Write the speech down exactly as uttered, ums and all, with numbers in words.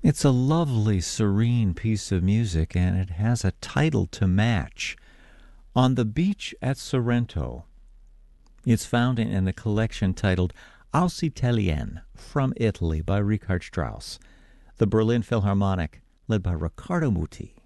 It's a lovely, serene piece of music, and it has a title to match. On the Beach at Sorrento. It's found in, in a collection titled Aus Italien, From Italy, by Richard Strauss. The Berlin Philharmonic, led by Riccardo Muti.